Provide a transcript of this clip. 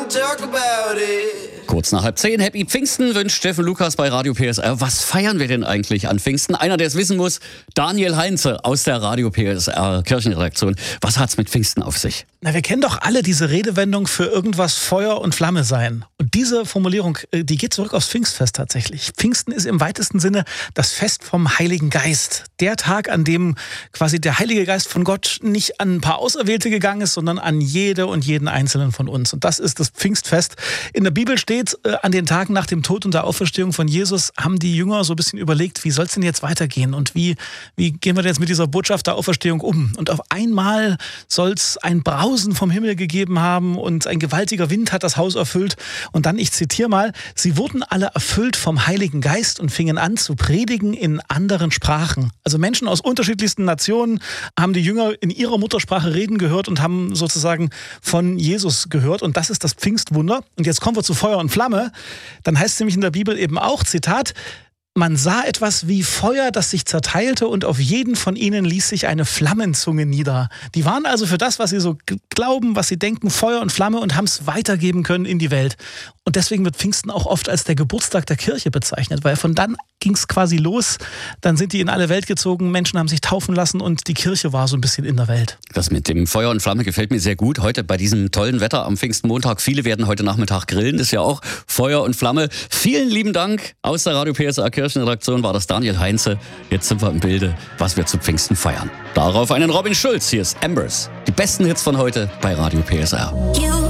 talk about it. Kurz nach 9:30, Happy Pfingsten wünscht Steffen Lukas bei Radio PSR. Was feiern wir denn eigentlich an Pfingsten? Einer, der es wissen muss, Daniel Heinze aus der Radio PSR Kirchenredaktion. Was hat's mit Pfingsten auf sich? Na, wir kennen doch alle diese Redewendung für irgendwas Feuer und Flamme sein. Und diese Formulierung, die geht zurück aufs Pfingstfest tatsächlich. Pfingsten ist im weitesten Sinne das Fest vom Heiligen Geist. Der Tag, an dem quasi der Heilige Geist von Gott nicht an ein paar Auserwählte gegangen ist, sondern an jede und jeden Einzelnen von uns. Und das ist das Pfingstfest. In der Bibel steht, an den Tagen nach dem Tod und der Auferstehung von Jesus haben die Jünger so ein bisschen überlegt, wie soll es denn jetzt weitergehen und wie gehen wir denn jetzt mit dieser Botschaft der Auferstehung um? Und auf einmal soll es ein Brausen vom Himmel gegeben haben und ein gewaltiger Wind hat das Haus erfüllt. Und dann, ich zitiere mal, sie wurden alle erfüllt vom Heiligen Geist und fingen an zu predigen in anderen Sprachen. Also Menschen aus unterschiedlichsten Nationen haben die Jünger in ihrer Muttersprache reden gehört und haben sozusagen von Jesus gehört. Und das ist das Pfingstwunder. Und jetzt kommen wir zu Feuer und Flamme. Dann heißt es nämlich in der Bibel eben auch, Zitat, man sah etwas wie Feuer, das sich zerteilte und auf jeden von ihnen ließ sich eine Flammenzunge nieder. Die waren also für das, was sie so glauben, was sie denken, Feuer und Flamme und haben es weitergeben können in die Welt. Und deswegen wird Pfingsten auch oft als der Geburtstag der Kirche bezeichnet, weil von dann ging es quasi los. Dann sind die in alle Welt gezogen, Menschen haben sich taufen lassen und die Kirche war so ein bisschen in der Welt. Das mit dem Feuer und Flamme gefällt mir sehr gut. Heute bei diesem tollen Wetter am Pfingstmontag. Viele werden heute Nachmittag grillen. Das ist ja auch Feuer und Flamme. Vielen lieben Dank. Aus der Radio PSR Kirchenredaktion war das Daniel Heinze. Jetzt sind wir im Bilde, was wir zu Pfingsten feiern. Darauf einen Robin Schulz. Hier ist Embers. Die besten Hits von heute bei Radio PSR.